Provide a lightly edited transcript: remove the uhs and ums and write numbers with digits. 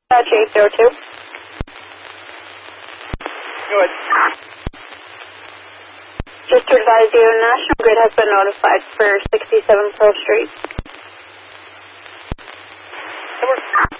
J02. Go ahead. Just to advise you, National Grid has been notified for 67 Pearl Street. Over.